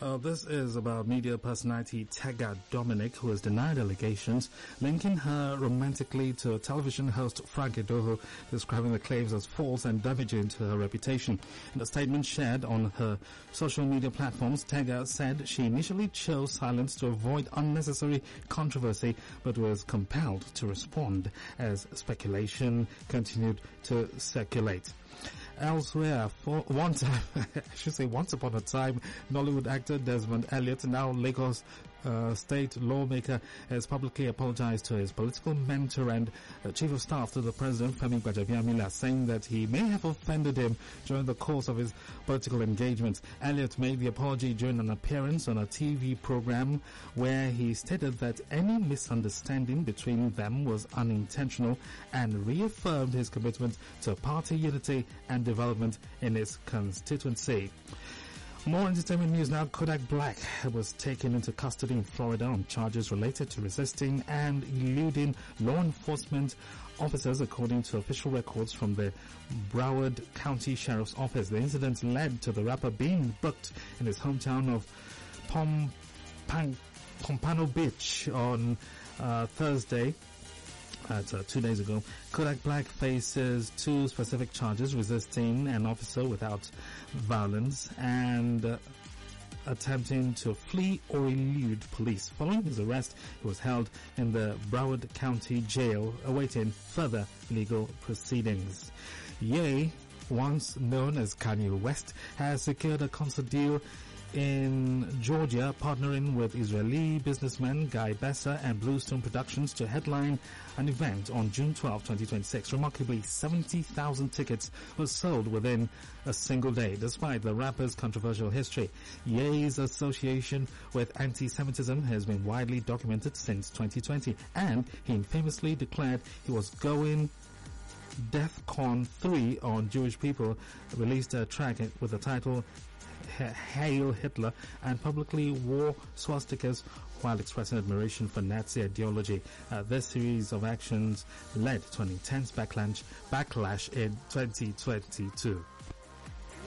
This is about media personality Tega Dominic, who has denied allegations linking her romantically to television host Frank Edoho, describing the claims as false and damaging to her reputation. In a statement shared on her social media platforms, Tega said she initially chose silence to avoid unnecessary controversy, but was compelled to respond as speculation continued to circulate. Elsewhere, once upon a time, Nollywood actor Desmond Elliot, now Lagos state lawmaker, has publicly apologized to his political mentor and chief of staff to the president, Femi Gbajabiamila, saying that he may have offended him during the course of his political engagements. Elliot made the apology during an appearance on a TV program where he stated that any misunderstanding between them was unintentional and reaffirmed his commitment to party unity and development in his constituency. More entertainment news now. Kodak Black was taken into custody in Florida on charges related to resisting and eluding law enforcement officers, according to official records from the Broward County Sheriff's Office. The incident led to the rapper being booked in his hometown of Pompano Beach on Thursday. 2 days ago. Kodak Black faces two specific charges: resisting an officer without violence and attempting to flee or elude police. Following his arrest, he was held in the Broward County Jail awaiting further legal proceedings. Ye, once known as Kanye West, has secured a concert deal in Georgia, partnering with Israeli businessman Guy Besser and Bluestone Productions to headline an event on June 12, 2026. Remarkably, 70,000 tickets were sold within a single day, despite the rapper's controversial history. Ye's association with anti-Semitism has been widely documented since 2020, and he famously declared he was going DEFCON 3 on Jewish people, released a track with the title Hail Hitler, and publicly wore swastikas while expressing admiration for Nazi ideology. This series of actions led to an intense backlash in 2022.